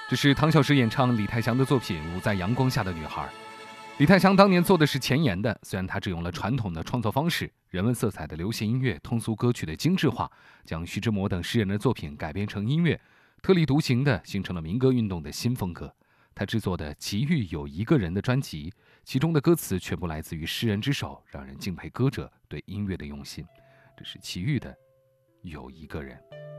这是唐小石演唱李泰祥的作品《舞在阳光下的女孩》。李泰祥当年做的是前沿的，虽然他只用了传统的创作方式，人文色彩的流行音乐、通俗歌曲的精致化，将徐志摩等诗人的作品改编成音乐，特立独行的形成了民歌运动的新风格。他制作的《奇遇有一个人》的专辑，其中的歌词全部来自于诗人之手，让人敬佩歌者对音乐的用心。这是齐豫的《有一个人》。